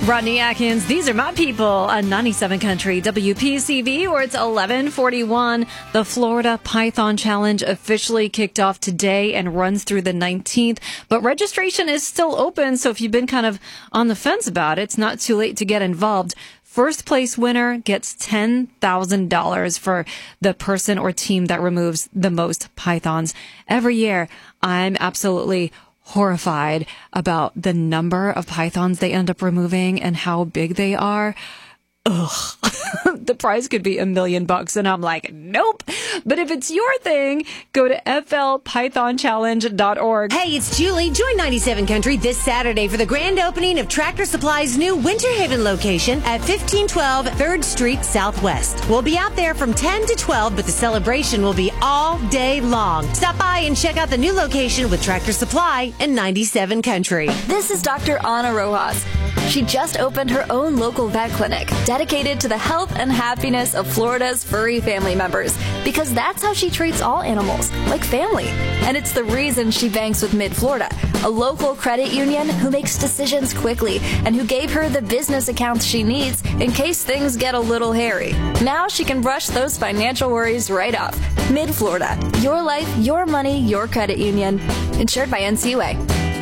Rodney Atkins, these are my people on 97 Country WPCV, where it's 11:41. The Florida Python Challenge officially kicked off today and runs through the 19th, but registration is still open, so if you've been kind of on the fence about it, it's not too late to get involved. First place winner gets $10,000 for the person or team that removes the most pythons every year. I'm absolutely horrified about the number of pythons they end up removing and how big they are. Ugh. The prize could be $1 million, and I'm like, nope. But if it's your thing, go to flpythonchallenge.org. Hey, it's Julie. Join 97 Country this Saturday for the grand opening of Tractor Supply's new Winter Haven location at 1512 3rd Street Southwest. We'll be out there from 10 to 12, but the celebration will be all day long. Stop by and check out the new location with Tractor Supply and 97 Country. This is Dr. Ana Rojas. She just opened her own local vet clinic dedicated to the health and happiness of Florida's furry family members, because that's how she treats all animals, like family. And it's the reason she banks with Mid-Florida, a local credit union who makes decisions quickly and who gave her the business accounts she needs in case things get a little hairy. Now she can brush those financial worries right off. Mid-Florida, your life, your money, your credit union. Insured by NCUA.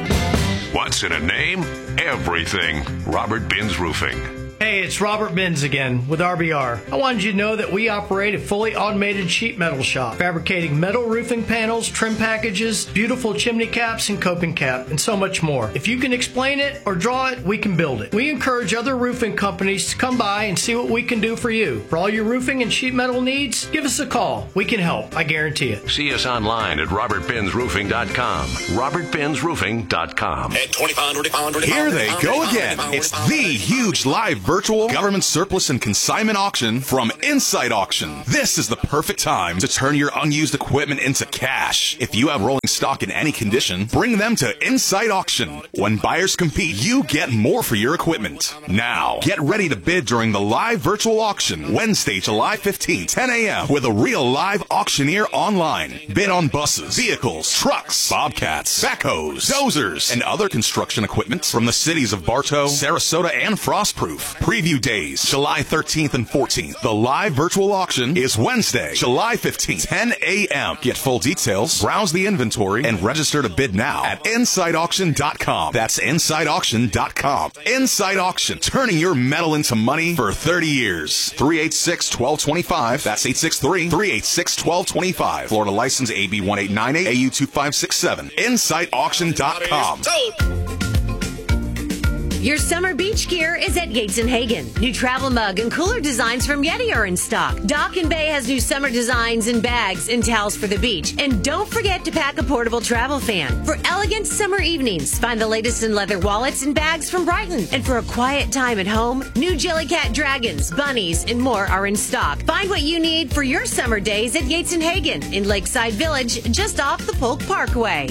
What's in a name? Everything. Robert Binns Roofing. Hey, it's Robert Binns again with RBR. I wanted you to know that we operate a fully automated sheet metal shop, fabricating metal roofing panels, trim packages, beautiful chimney caps and coping cap, and so much more. If you can explain it or draw it, we can build it. We encourage other roofing companies to come by and see what we can do for you. For all your roofing and sheet metal needs, give us a call. We can help, I guarantee it. See us online at robertbinnsroofing.com. robertbinnsroofing.com. Here they go again. It's the huge live virtual government surplus and consignment auction from Inside Auction. This is the perfect time to turn your unused equipment into cash. If you have rolling stock in any condition, bring them to Inside Auction. When buyers compete, you get more for your equipment. Now, get ready to bid during the live virtual auction, Wednesday, July 15, 10 a.m. with a real live auctioneer online. Bid on buses, vehicles, trucks, bobcats, backhoes, dozers, and other construction equipment from the cities of Bartow, Sarasota, and Frostproof. Preview days, July 13th and 14th. The live virtual auction is Wednesday, July 15th, 10 a.m. Get full details, browse the inventory, and register to bid now at InsideAuction.com. That's InsideAuction.com. Inside Auction, turning your metal into money for 30 years. 386-1225. That's 863-386-1225. Florida license AB 1898, AU 2567. InsideAuction.com. Your summer beach gear is at Yates & Hagen. New travel mug and cooler designs from Yeti are in stock. Dock & Bay has new summer designs in bags and towels for the beach. And don't forget to pack a portable travel fan. For elegant summer evenings, find the latest in leather wallets and bags from Brighton. And for a quiet time at home, new Jellycat dragons, bunnies, and more are in stock. Find what you need for your summer days at Yates & Hagen in Lakeside Village, just off the Polk Parkway.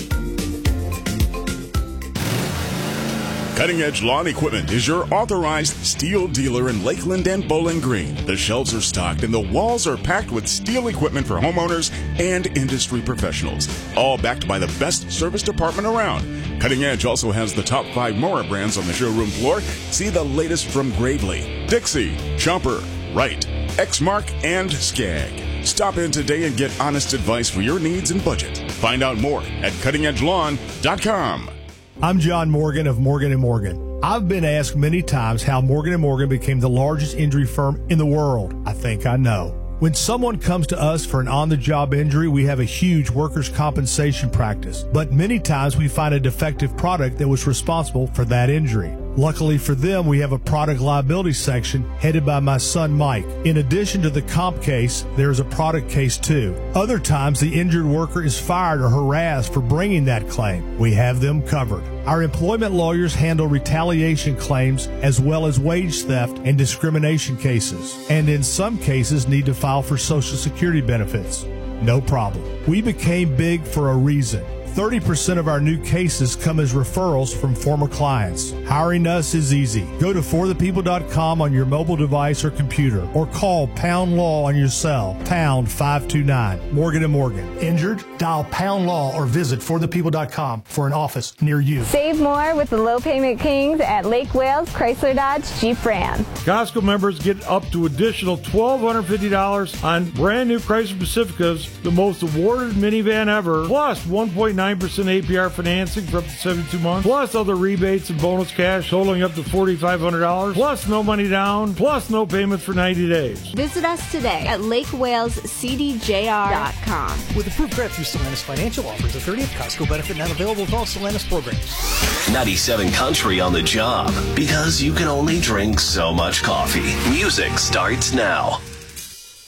Cutting Edge Lawn Equipment is your authorized steel dealer in Lakeland and Bowling Green. The shelves are stocked and the walls are packed with steel equipment for homeowners and industry professionals, all backed by the best service department around. Cutting Edge also has the top 5 mower brands on the showroom floor. See the latest from Gravely, Dixie, Chomper, Wright, Exmark, and Skag. Stop in today and get honest advice for your needs and budget. Find out more at cuttingedgelawn.com. I'm John Morgan of Morgan & Morgan. I've been asked many times how Morgan & Morgan became the largest injury firm in the world. I think I know. When someone comes to us for an on-the-job injury, we have a huge workers' compensation practice. But many times we find a defective product that was responsible for that injury. Luckily for them, we have a product liability section headed by my son Mike. In addition to the comp case, there's a product case too. Other times, the injured worker is fired or harassed for bringing that claim. We have them covered. Our employment lawyers handle retaliation claims as well as wage theft and discrimination cases, and in some cases need to file for Social Security benefits. No problem. We became big for a reason. 30% of our new cases come as referrals from former clients. Hiring us is easy. Go to forthepeople.com on your mobile device or computer, or call Pound Law on your cell, pound 529. Morgan & Morgan. Injured? Dial Pound Law or visit forthepeople.com for an office near you. Save more with the low payment kings at Lake Wales Chrysler Dodge Jeep Ram. Costco members get up to additional $1,250 on brand new Chrysler Pacificas, the most awarded minivan ever, plus 1.9% APR financing for up to 72 months, plus other rebates and bonus cash totaling up to $4,500, plus no money down, plus no payments for 90 days. Visit us today at LakeWalesCDJR.com. With approved credit through Solanus Financial, offers a 30th Costco benefit not available with all Solanus programs. 97 Country on the job, because you can only drink so much coffee. Music starts now.